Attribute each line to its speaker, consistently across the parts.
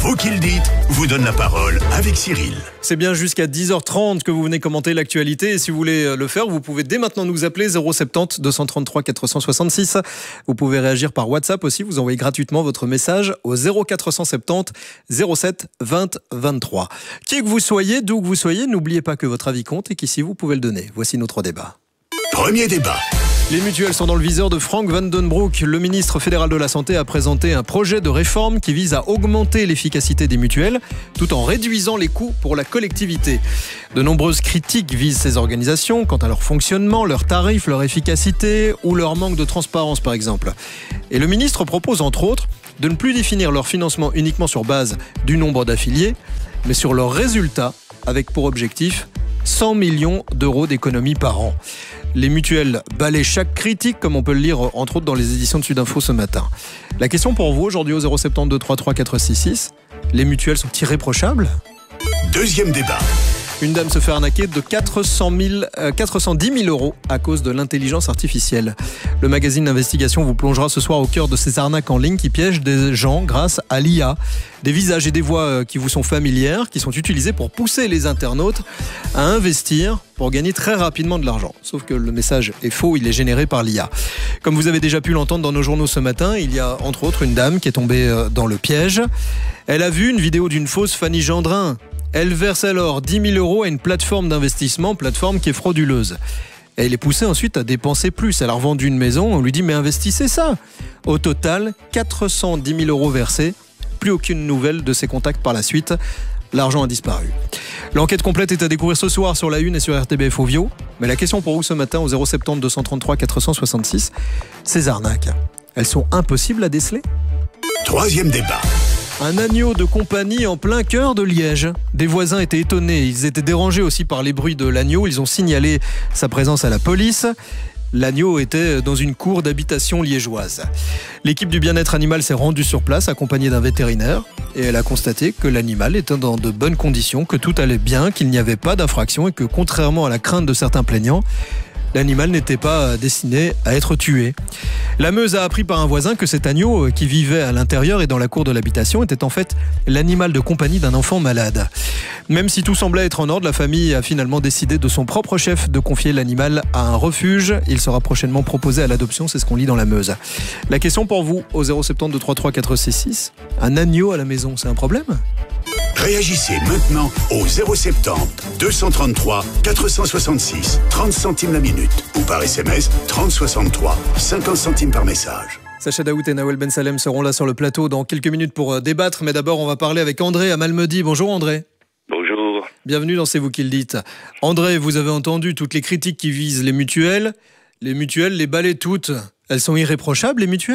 Speaker 1: Vous qui le dites vous donne la parole avec Cyril.
Speaker 2: C'est bien jusqu'à 10h30 que vous venez commenter l'actualité. Et si vous voulez le faire, vous pouvez dès maintenant nous appeler 070 233 466. Vous pouvez réagir par WhatsApp aussi. Vous envoyez gratuitement votre message au 0470 07 20 23. Qui que vous soyez, d'où que vous soyez, n'oubliez pas que votre avis compte et qu'ici vous pouvez le donner. Voici notre débat.
Speaker 1: Premier débat.
Speaker 2: Les mutuelles sont dans le viseur de Frank Van Den Broek. Le ministre fédéral de la Santé a présenté un projet de réforme qui vise à augmenter l'efficacité des mutuelles tout en réduisant les coûts pour la collectivité. De nombreuses critiques visent ces organisations quant à leur fonctionnement, leurs tarifs, leur efficacité ou leur manque de transparence par exemple. Et le ministre propose entre autres de ne plus définir leur financement uniquement sur base du nombre d'affiliés, mais sur leurs résultats avec pour objectif 100 millions d'euros d'économies par an. Les mutuelles balayent chaque critique, comme on peut le lire entre autres dans les éditions de Sudinfo ce matin. La question pour vous aujourd'hui au 072 33 466, les mutuelles sont irréprochables ?
Speaker 1: Deuxième débat.
Speaker 2: Une dame se fait arnaquer de 410 000 euros à cause de l'intelligence artificielle. Le magazine d'investigation vous plongera ce soir au cœur de ces arnaques en ligne qui piègent des gens grâce à l'IA. Des visages et des voix qui vous sont familières, qui sont utilisés pour pousser les internautes à investir pour gagner très rapidement de l'argent. Sauf que le message est faux, il est généré par l'IA. Comme vous avez déjà pu l'entendre dans nos journaux ce matin, il y a entre autres une dame qui est tombée dans le piège. Elle a vu une vidéo d'une fausse Fanny Gendrin. Elle verse alors 10 000 euros à une plateforme d'investissement, plateforme qui est frauduleuse. Et elle est poussée ensuite à dépenser plus. Elle a revendu une maison, on lui dit mais investissez ça. Au total, 410 000 euros versés. Plus aucune nouvelle de ses contacts par la suite. L'argent a disparu. L'enquête complète est à découvrir ce soir sur la Une et sur RTBF Ovio. Mais la question pour vous ce matin au 070 233 466, ces arnaques, elles sont impossibles à déceler ?
Speaker 1: Troisième débat.
Speaker 2: Un agneau de compagnie en plein cœur de Liège. Des voisins étaient étonnés. Ils étaient dérangés aussi par les bruits de l'agneau. Ils ont signalé sa présence à la police. L'agneau était dans une cour d'habitation liégeoise. L'équipe du bien-être animal s'est rendue sur place accompagnée d'un vétérinaire et elle a constaté que l'animal était dans de bonnes conditions, que tout allait bien, qu'il n'y avait pas d'infraction et que contrairement à la crainte de certains plaignants, l'animal n'était pas destiné à être tué. La Meuse a appris par un voisin que cet agneau qui vivait à l'intérieur et dans la cour de l'habitation était en fait l'animal de compagnie d'un enfant malade. Même si tout semblait être en ordre, la famille a finalement décidé de son propre chef de confier l'animal à un refuge. Il sera prochainement proposé à l'adoption, c'est ce qu'on lit dans la Meuse. La question pour vous au 072 33 466, un agneau à la maison, c'est un problème ?
Speaker 1: Réagissez maintenant au 070 233 466 30 centimes la minute ou par SMS 3063 50 centimes par message.
Speaker 2: Sacha Daout et Nawel Ben Salem seront là sur le plateau dans quelques minutes pour débattre. Mais d'abord, on va parler avec André à Malmedy. Bonjour André.
Speaker 3: Bonjour.
Speaker 2: Bienvenue dans C'est vous qui le dites. André, vous avez entendu toutes les critiques qui visent les mutuelles. Les mutuelles, les balayent toutes. Elles sont irréprochables, les mutuelles ?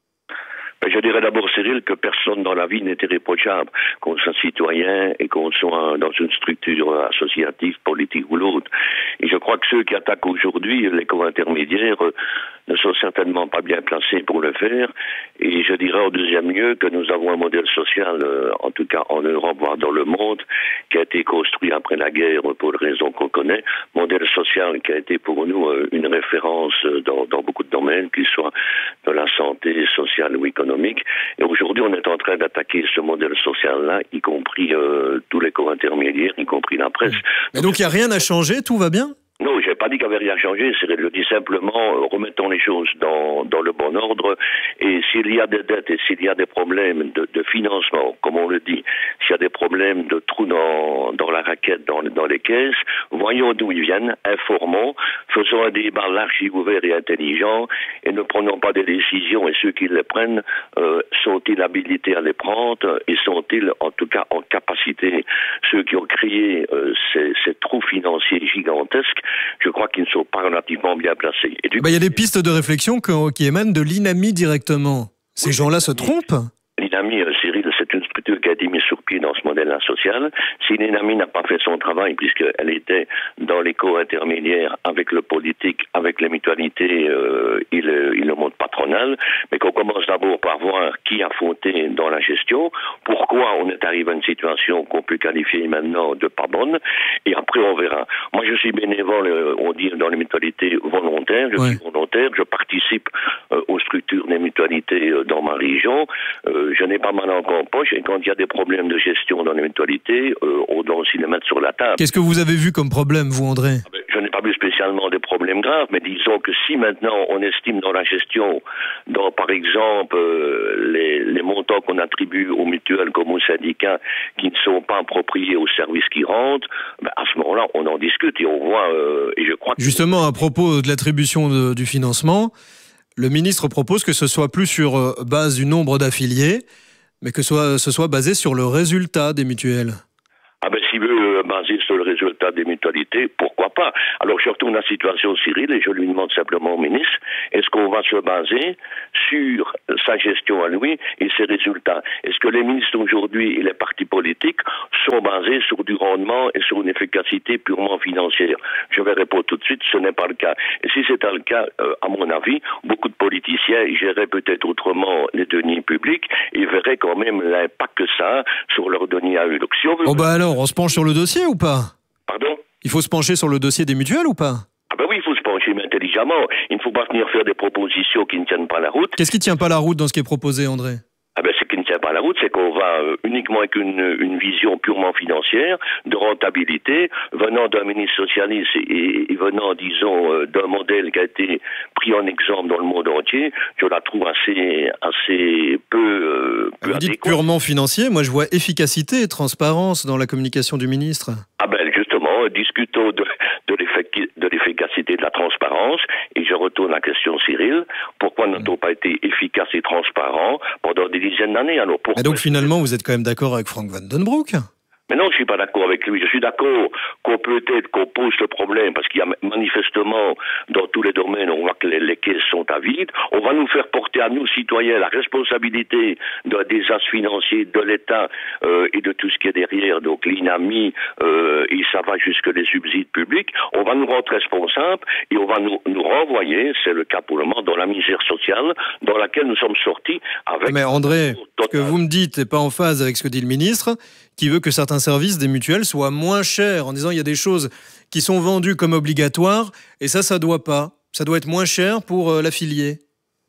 Speaker 3: Je dirais d'abord, Cyril, que personne dans la vie n'est irréprochable, qu'on soit citoyen et qu'on soit dans une structure associative, politique ou l'autre. Et je crois que ceux qui attaquent aujourd'hui les corps intermédiaires ne sont certainement pas bien placés pour le faire. Et je dirais en deuxième lieu que nous avons un modèle social, en tout cas en Europe, voire dans le monde, qui a été construit après la guerre pour les raisons qu'on connaît. Modèle social qui a été pour nous une référence dans beaucoup de domaines, qu'il soit de la santé sociale ou économique. Et aujourd'hui, on est en train d'attaquer ce modèle social-là, y compris tous les corps intermédiaires, y compris la presse.
Speaker 2: Mais donc il n'y a rien à changer, tout va bien ?
Speaker 3: Non, j'ai pas dit qu'il n'y avait rien changé, Cyril. Je dis simplement, remettons les choses dans le bon ordre. Et s'il y a des dettes et s'il y a des problèmes de financement, comme on le dit, s'il y a des problèmes de trous dans la raquette, dans les caisses, voyons d'où ils viennent, informons, faisons un débat large, ouvert et intelligent, et ne prenons pas des décisions. Et ceux qui les prennent, sont-ils habilités à les prendre et sont-ils en tout cas en capacité, ceux qui ont créé ces trous financiers gigantesques, je crois qu'ils ne sont pas relativement bien placés.
Speaker 2: Il y a des pistes de réflexion qui émanent de l'INAMI directement. Ces gens-là se trompent ?
Speaker 3: L'INAMI, Cyril, c'est une structure qui a été mise sur pied dans ce modèle-là social. Si l'INAMI n'a pas fait son travail, puisqu'elle était dans les corps intermédiaires avec le politique, avec les mutualités et le monde patronal, mais qu'on commence d'abord par voir qui a fauté dans la gestion, pourquoi on est arrivé à une situation qu'on peut qualifier maintenant de pas bonne, et après on verra. Moi je suis bénévole, on dit dans les mutualités volontaires, je suis volontaire, je participe aux structures des mutualités dans ma région, je n'ai pas ma langue en poche, et quand il y a des problèmes de gestion dans les mutualités, on doit aussi les mettre sur la table.
Speaker 2: Qu'est-ce que vous avez vu comme problème, vous, André ?
Speaker 3: Je n'ai pas vu spécialement des problèmes graves, mais disons que si maintenant on estime dans la gestion, dans par exemple les montants qu'on attribue aux mutuelles comme aux syndicats qui ne sont pas appropriés aux services qui rentrent, à ce moment-là on en discute et on voit, et je crois que...
Speaker 2: Justement, à propos de l'attribution du financement, le ministre propose que ce soit plus sur base du nombre d'affiliés, mais que ce soit basé sur le résultat des mutuelles.
Speaker 3: S'il veut baser sur le résultat des mutualités, pourquoi pas? Alors je retourne à la situation Cyril et je lui demande simplement au ministre, est-ce qu'on va se baser sur sa gestion à lui et ses résultats? Est-ce que les ministres aujourd'hui et les partis politiques sont basés sur du rendement et sur une efficacité purement financière? Je vais répondre tout de suite, ce n'est pas le cas. Et si c'était le cas, à mon avis, beaucoup de politiciens géraient peut-être autrement les deniers publics et verraient quand même l'impact que ça a sur leurs deniers à eux. Donc si on veut...
Speaker 2: Alors, on se penche sur le dossier ou pas?
Speaker 3: Pardon?
Speaker 2: Il faut se pencher sur le dossier des mutuelles ou pas?
Speaker 3: Oui, il faut se pencher, mais intelligemment. Il ne faut pas venir faire des propositions qui ne tiennent pas la route.
Speaker 2: Qu'est-ce qui ne tient pas la route dans ce qui est proposé, André?
Speaker 3: Ce qui ne tient pas la route, c'est qu'on va uniquement avec une vision purement financière, de rentabilité, venant d'un ministre socialiste et venant, disons, d'un modèle qui a été pris en exemple dans le monde entier, je la trouve assez peu
Speaker 2: Vous dites purement financier, moi je vois efficacité et transparence dans la communication du ministre.
Speaker 3: Justement, discutons de l'efficacité de la transparence, et je retourne à la question Cyril, pourquoi n'a-t-on pas été efficace et transparent pendant des dizaines d'années? Alors pourquoi...
Speaker 2: Et donc finalement, vous êtes quand même d'accord avec Frank Van Den Broek?
Speaker 3: Mais non, je suis pas d'accord avec lui. Je suis d'accord qu'on pose le problème, parce qu'il y a manifestement, dans tous les domaines, on voit que les caisses sont à vide. On va nous faire porter à nous, citoyens, la responsabilité des désastres financiers de l'État et de tout ce qui est derrière, donc l'INAMI, et ça va jusque les subsides publics. On va nous rendre responsables et on va nous renvoyer, c'est le cas pour le moment, dans la misère sociale dans laquelle nous sommes sortis avec...
Speaker 2: Mais André, ce que vous me dites n'est pas en phase avec ce que dit le ministre, qui veut que certains services des mutuelles soient moins chers, en disant il y a des choses qui sont vendues comme obligatoires, et ça doit pas. Ça doit être moins cher pour l'affilié.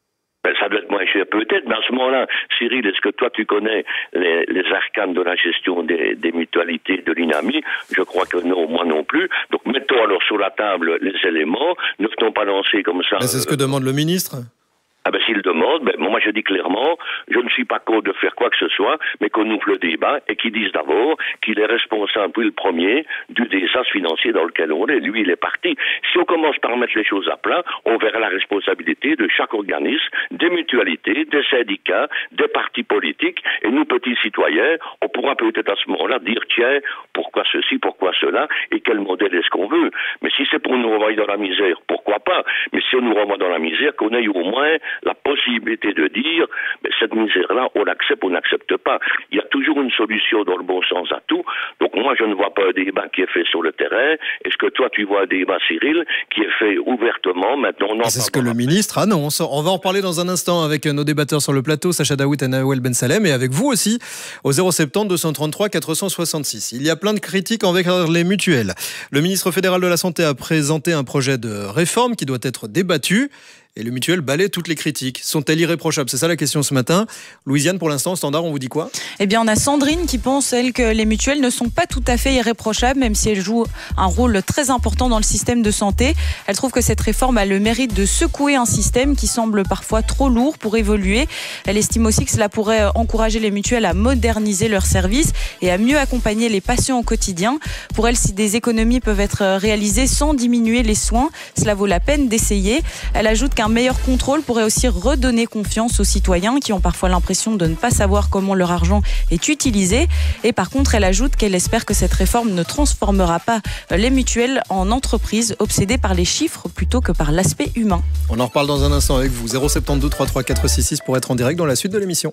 Speaker 3: Ça doit être moins cher peut-être, mais à ce moment-là, Cyril, est-ce que toi tu connais les arcanes de la gestion des mutualités de l'INAMI? Je crois que non, moi non plus. Donc mettons alors sur la table les éléments, ne venons pas lancer comme ça...
Speaker 2: C'est ce que demande le ministre.
Speaker 3: S'il demande, moi je dis clairement, je ne suis pas contre de faire quoi que ce soit, mais qu'on ouvre le débat et qu'il dise d'abord qu'il est responsable, lui le premier, du désastre financier dans lequel on est. Lui, il est parti. Si on commence par mettre les choses à plat, on verra la responsabilité de chaque organisme, des mutualités, des syndicats, des partis politiques, et nous, petits citoyens, on pourra peut-être à ce moment-là dire, tiens, pourquoi ceci, pourquoi cela, et quel modèle est-ce qu'on veut. Mais si c'est pour nous renvoyer dans la misère, pourquoi pas? Mais si on nous renvoie dans la misère, qu'on ait au moins la possibilité de dire, mais cette misère-là, on l'accepte ou on n'accepte pas. Il y a toujours une solution dans le bon sens à tout. Donc moi, je ne vois pas un débat qui est fait sur le terrain. Est-ce que toi, tu vois un débat, Cyril, qui est fait ouvertement? Maintenant, non.
Speaker 2: C'est ce que le ministre annonce. On va en parler dans un instant avec nos débatteurs sur le plateau, Sacha Daoud et Nawel Ben Salem, et avec vous aussi, au 070 233 466. Il y a plein de critiques envers les mutuelles. Le ministre fédéral de la Santé a présenté un projet de réforme qui doit être débattu. Et le mutuel balaie toutes les critiques. Sont-elles irréprochables? C'est ça la question ce matin. Louisiane, pour l'instant, au standard, on vous dit quoi?
Speaker 4: Eh bien, on a Sandrine qui pense, elle, que les mutuelles ne sont pas tout à fait irréprochables, même si elles jouent un rôle très important dans le système de santé. Elle trouve que cette réforme a le mérite de secouer un système qui semble parfois trop lourd pour évoluer. Elle estime aussi que cela pourrait encourager les mutuelles à moderniser leurs services et à mieux accompagner les patients au quotidien. Pour elle, si des économies peuvent être réalisées sans diminuer les soins, cela vaut la peine d'essayer. Elle ajoute qu'un meilleur contrôle pourrait aussi redonner confiance aux citoyens qui ont parfois l'impression de ne pas savoir comment leur argent est utilisé. Et par contre, elle ajoute qu'elle espère que cette réforme ne transformera pas les mutuelles en entreprises obsédées par les chiffres plutôt que par l'aspect humain.
Speaker 2: On en reparle dans un instant avec vous. 072 33 466 pour être en direct dans la suite de l'émission.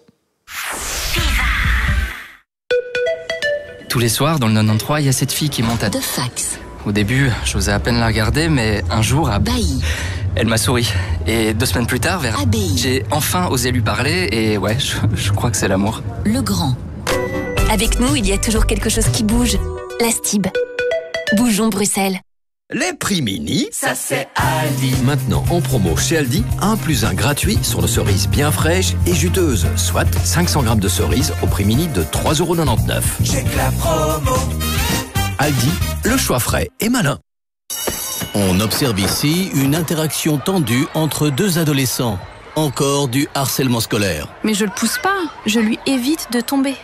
Speaker 5: Tous les soirs, dans le 93, il y a cette fille qui monte à...
Speaker 6: De fax.
Speaker 5: Au début, j'osais à peine la regarder, mais un jour,
Speaker 6: Bailly.
Speaker 5: Elle m'a souri. Et 2 semaines plus tard,
Speaker 6: Abbaye.
Speaker 5: j'ai enfin osé lui parler et ouais, je crois que c'est l'amour.
Speaker 6: Le Grand. Avec nous, il y a toujours quelque chose qui bouge. La Stib. Bougeons Bruxelles. Les prix mini,
Speaker 7: ça c'est Aldi.
Speaker 6: Maintenant en promo chez Aldi, 1 + 1 gratuit sur nos cerises bien fraîches et juteuses. Soit 500 grammes de cerises au prix mini de 3,99 €.
Speaker 7: Check la promo.
Speaker 6: Aldi, le choix frais et malin.
Speaker 8: On observe ici une interaction tendue entre deux adolescents. Encore du harcèlement scolaire.
Speaker 9: Mais je le pousse pas, je lui évite de tomber.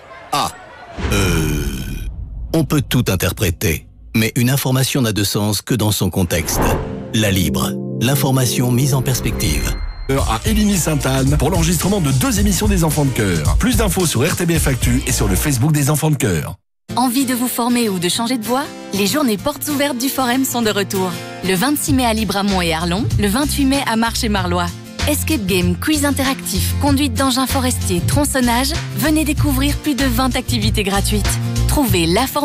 Speaker 8: On peut tout interpréter, mais une information n'a de sens que dans son contexte. La Libre, l'information mise en perspective.
Speaker 10: À Éligny-Sainte-Anne pour l'enregistrement de 2 émissions des Enfants de Cœur. Plus d'infos sur RTBF Actu et sur le Facebook des Enfants de Cœur.
Speaker 11: Envie de vous former ou de changer de voie? Les journées portes ouvertes du Forum sont de retour. Le 26 mai à Libramont et Arlon, le 28 mai à Marche et Marlois. Escape game, quiz interactif, conduite d'engins forestiers, tronçonnage, venez découvrir plus de 20 activités gratuites. Trouvez la formation